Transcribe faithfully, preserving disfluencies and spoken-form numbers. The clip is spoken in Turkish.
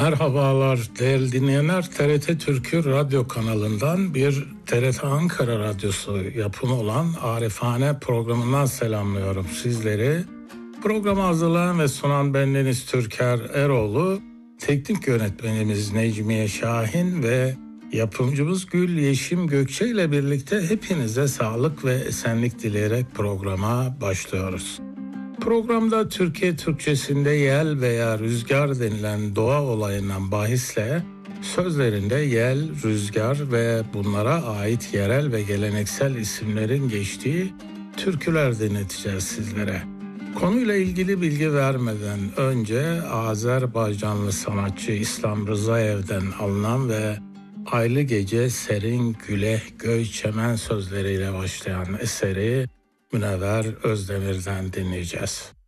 Merhabalar değerli dinleyenler. T R T Türkü Radyo kanalından bir T R T Ankara Radyosu yapımı olan Arifane programından selamlıyorum sizleri. Programı hazırlayan ve sunan bendeniz Türker Eroğlu, teknik yönetmenimiz Necmiye Şahin ve yapımcımız Gül Yeşim Gökçe ile birlikte hepinize sağlık ve esenlik dileyerek programa başlıyoruz. Programda Türkiye Türkçesinde yel veya rüzgar denilen doğa olayından bahisle sözlerinde yel, rüzgar ve bunlara ait yerel ve geleneksel isimlerin geçtiği türküler dinleteceğiz sizlere. Konuyla ilgili bilgi vermeden önce Azerbaycanlı sanatçı İslam Rızayev'den alınan ve Aylı Gece Serin Güle Göy Çemen sözleriyle başlayan eseri Münevver Özdemir'den dinleyeceğiz.